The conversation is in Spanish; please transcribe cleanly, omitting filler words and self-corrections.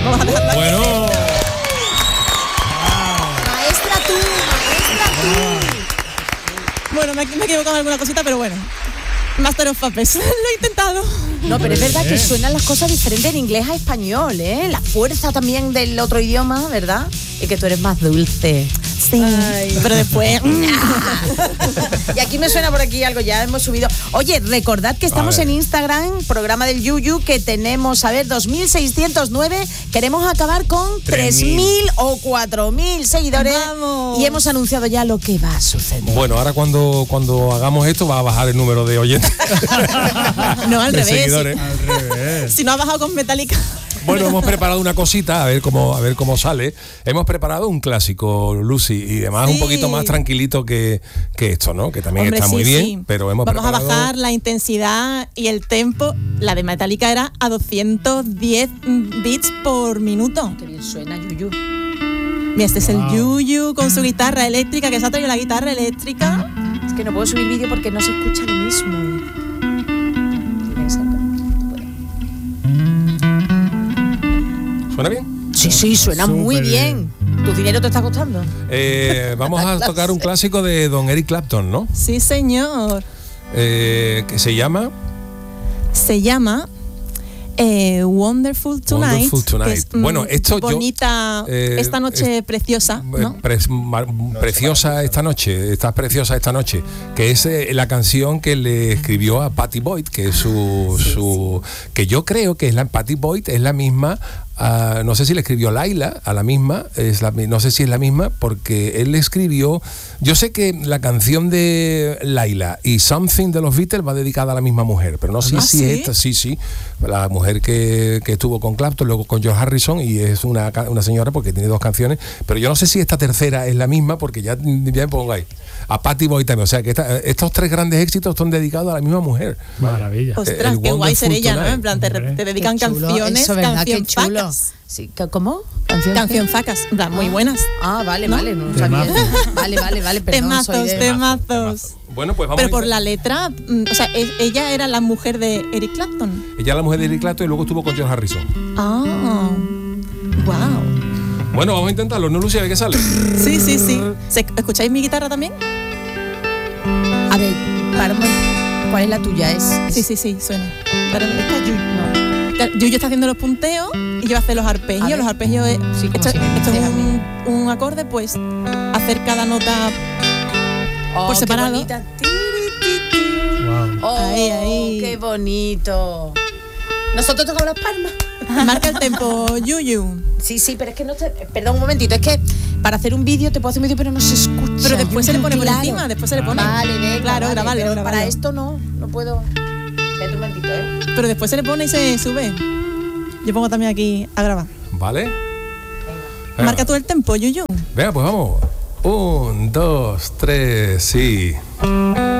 Vamos a dejarlo. Bueno. Maestra tú. Bueno, me he equivocado en alguna cosita, pero bueno. Master of Puppets. Lo he intentado. No, pero es verdad que suenan las cosas diferentes en inglés a español, ¿eh? La fuerza también del otro idioma, ¿verdad? Y que tú eres más dulce. Sí. Ay. Pero después. Y aquí me suena por aquí algo, ya hemos subido. Oye, recordad que estamos en Instagram, programa del Yuyu, que tenemos, 2.609. Queremos acabar con 3.000 o 4.000 seguidores. ¡Vamos! Y hemos anunciado ya lo que va a suceder. Bueno, ahora cuando hagamos esto va a bajar el número de oyentes. No, al revés. Seguidores. Al revés. Si no ha bajado con Metallica. Bueno, hemos preparado una cosita, a ver cómo sale. Hemos preparado un clásico, Lucy, y además un poquito más tranquilito que esto, ¿no? Que también está muy bien, pero hemos Vamos preparado... a bajar la intensidad y el tempo. La de Metallica era a 210 beats por minuto. Qué bien suena, Yuyu. Mira, este es el Yuyu con su guitarra eléctrica, que se ha traído la guitarra eléctrica. Es que no puedo subir vídeo porque no se escucha lo mismo. ¿Suena bien? Sí, suena muy bien. ¿Tu dinero te está costando? Vamos a tocar un clásico de Don Eric Clapton, ¿no? Sí, señor. Que se llama... Wonderful Tonight. Wonderful Tonight. Que es, bueno, esto bonita, esta noche preciosa, ¿no? Preciosa esta noche, estás preciosa esta noche, que es la canción que le escribió a Pattie Boyd, que es que yo creo que Pattie Boyd es la misma. No sé si le escribió Laila a la misma, no sé si es la misma, porque él le escribió. Yo sé que la canción de Laila y Something de los Beatles va dedicada a la misma mujer, pero no sé si es esta, sí, la mujer que estuvo con Clapton, luego con George Harrison, y es una señora porque tiene dos canciones, pero yo no sé si esta tercera es la misma, porque ya me pongo ahí. A Pattie Boyd también, o sea que estos tres grandes éxitos son dedicados a la misma mujer. Maravilla. Ostras, qué guay ser ella, ¿no? En plan, te dedican canciones, canción facas. Sí, ¿cómo? Canción facas, en plan, muy buenas. Vale, no sabía. Vale, perdón. Temazos. Bueno, pues vamos. Pero por la letra, o sea, ella era la mujer de Eric Clapton. Ella era la mujer de Eric Clapton y luego estuvo con George Harrison. Wow. Bueno, vamos a intentarlo, ¿no, Lucia? ¿De qué sale? Sí. ¿Escucháis mi guitarra también? A ver, ¿cuál es la tuya? Sí, suena. Pero esta es Yuyu, no. Yuyu está haciendo los punteos y yo voy a hacer los arpegios. Los arpegios es... esto es un acorde, pues hacer cada nota por separado. Qué bonita. Wow. Ahí. Qué bonito. Nosotros tocamos las palmas. Marca el tempo, Yuyu. Sí, pero es que no te... Perdón un momentito, es que para hacer un vídeo te puedo hacer un vídeo pero no se escucha. Pero después se le pone por claro. encima, después se le pone. Vale, claro, vale, grabarlo. pero para esto no puedo... Espérate un momentito, Pero después se le pone y se sube. Yo pongo también aquí a grabar. ¿Vale? Venga. Marca tú el tempo, Yuyu. Venga, pues vamos. 1, 2, 3, sí.